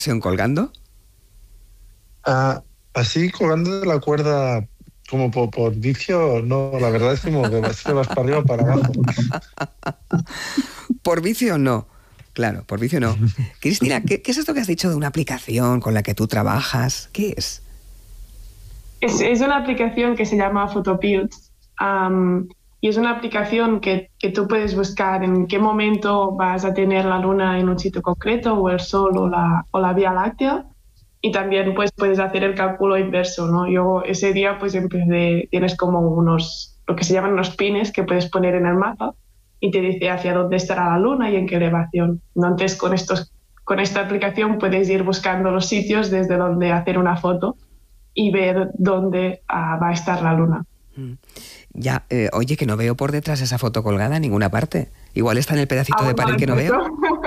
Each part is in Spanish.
colgando? Así colgando de la cuerda como por vicio, no, la verdad es como que vas para arriba o para abajo. Por vicio no, claro, por vicio no. Cristina, ¿qué es esto que has dicho de una aplicación con la que tú trabajas? ¿Qué es? Es una aplicación que se llama Photopills, y es una aplicación que tú puedes buscar en qué momento vas a tener la luna en un sitio concreto, o el sol o la Vía Láctea, y también pues puedes hacer el cálculo inverso, ¿no? Yo ese día pues tienes como lo que se llaman unos pines que puedes poner en el mapa y te dice hacia dónde estará la luna y en qué elevación. Entonces con esta aplicación puedes ir buscando los sitios desde donde hacer una foto y ver dónde va a estar la luna. Ya, oye, que no veo por detrás esa foto colgada en ninguna parte. Igual está en el pedacito de pared que no veo.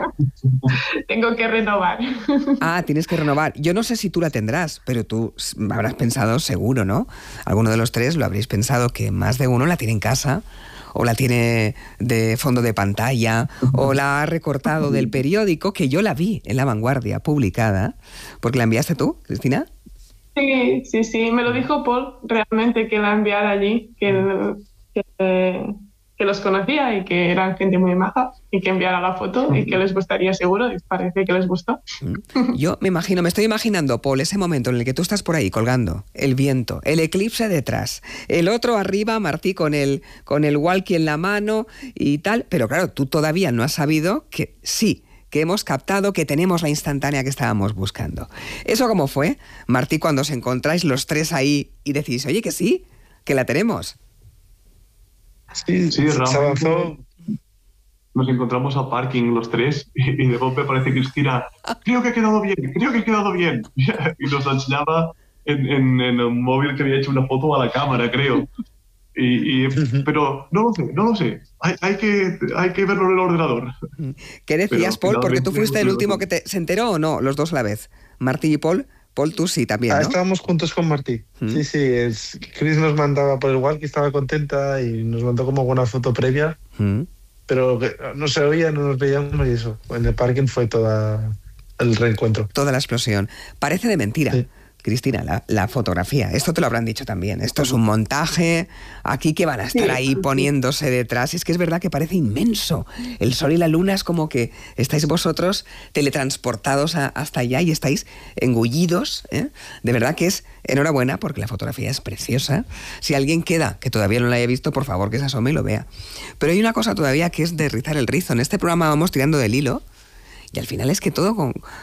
Tengo que renovar. Tienes que renovar. Yo no sé si tú la tendrás, pero tú habrás pensado seguro, ¿no? Alguno de los tres lo habréis pensado, que más de uno la tiene en casa, o la tiene de fondo de pantalla, o la ha recortado del periódico, que yo la vi en La Vanguardia publicada. ¿Porque la enviaste tú, Cristina? Sí, me lo dijo Paul, realmente, que la enviara allí, que los conocía y que eran gente muy maja, y que enviara la foto y que les gustaría seguro, y parece que les gustó. Yo me estoy imaginando, Paul, ese momento en el que tú estás por ahí colgando, el viento, el eclipse detrás, el otro arriba, Martí con el walkie en la mano y tal, pero claro, tú todavía no has sabido que sí, que hemos captado, que tenemos la instantánea que estábamos buscando. ¿Eso cómo fue, Martí, cuando os encontráis los tres ahí y decís, oye, que sí, que la tenemos? Sí, realmente nos encontramos al parking los tres y de golpe aparece Cristina, creo que ha quedado bien. Y nos enseñaba en el móvil que había hecho una foto a la cámara, creo. Pero no lo sé. Hay que verlo en el ordenador. ¿Qué decías, Paul? Porque tú fuiste el último que se enteró, ¿o no? Los dos a la vez. Martí y Paul. Paul, tú sí también, ¿no? Estábamos juntos con Martí. Sí. Chris nos mandaba por el walkie, estaba contenta y nos mandó como una foto previa. Pero no se oía, no nos veíamos y eso. En el parking fue todo el reencuentro. Toda la explosión. Parece de mentira. Sí. Cristina, la fotografía, esto te lo habrán dicho también, esto es un montaje, aquí que van a estar ahí poniéndose detrás, es que es verdad que parece inmenso, el sol y la luna es como que estáis vosotros teletransportados hasta allá y estáis engullidos, ¿eh? De verdad que es enhorabuena porque la fotografía es preciosa, si alguien queda que todavía no la haya visto, por favor que se asome y lo vea, pero hay una cosa todavía que es de rizar el rizo, en este programa vamos tirando del hilo. Y al final es que todo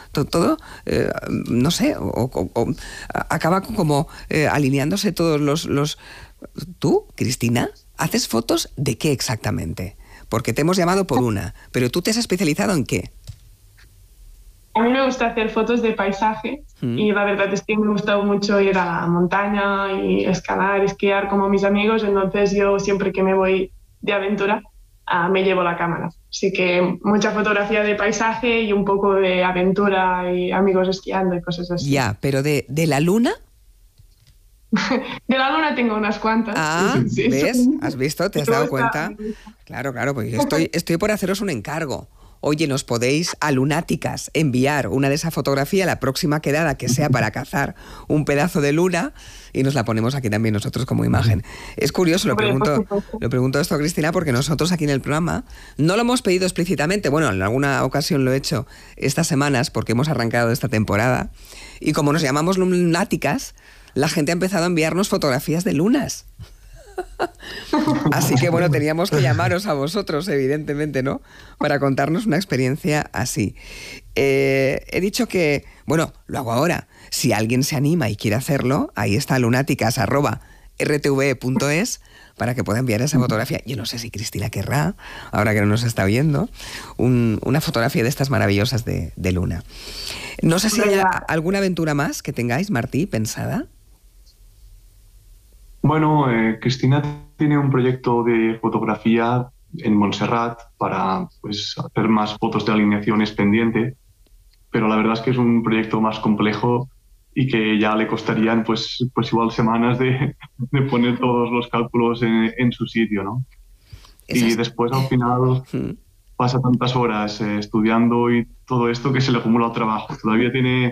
no sé, acaba como alineándose todos los... ¿Tú, Cristina, haces fotos de qué exactamente? Porque te hemos llamado por una, pero ¿tú te has especializado en qué? A mí me gusta hacer fotos de paisaje y la verdad es que me gusta mucho ir a la montaña y escalar, esquiar como mis amigos, entonces yo siempre que me voy de aventura me llevo la cámara. Así que mucha fotografía de paisaje y un poco de aventura y amigos esquiando y cosas así. Ya, pero ¿de la luna? De la luna tengo unas cuantas. Sí, ¿ves? ¿Has visto? ¿Te has dado cuenta? Claro, pues estoy por haceros un encargo. Oye, nos podéis a Lunáticas enviar una de esa fotografía, la próxima quedada que sea para cazar un pedazo de luna y nos la ponemos aquí también nosotros como imagen. Es curioso, lo pregunto esto a Cristina porque nosotros aquí en el programa no lo hemos pedido explícitamente, bueno, en alguna ocasión lo he hecho estas semanas porque hemos arrancado esta temporada y como nos llamamos Lunáticas, la gente ha empezado a enviarnos fotografías de lunas. Así que bueno, teníamos que llamaros a vosotros, evidentemente, ¿no? Para contarnos una experiencia así. He dicho que, bueno, lo hago ahora. Si alguien se anima y quiere hacerlo, ahí está lunáticas@rtve.es para que pueda enviar esa fotografía. Yo no sé si Cristina querrá, ahora que no nos está oyendo, una fotografía de estas maravillosas de luna. No sé si hay alguna aventura más que tengáis, Martí, pensada. Bueno, Cristina tiene un proyecto de fotografía en Montserrat para hacer más fotos de alineaciones pendiente, pero la verdad es que es un proyecto más complejo y que ya le costarían pues igual semanas de poner todos los cálculos en su sitio, ¿no? Y después al final pasa tantas horas estudiando y todo esto que se le acumula al trabajo. Todavía tiene